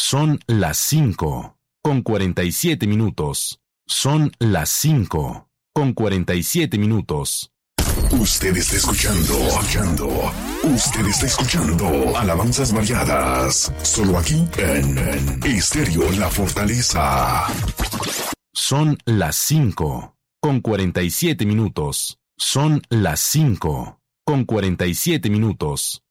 Son las 5:47. Son las 5:47. Usted está escuchando. Usted está escuchando Alabanzas Variadas. Solo aquí en Estéreo La Fortaleza. Son las 5:47. Son las 5:47.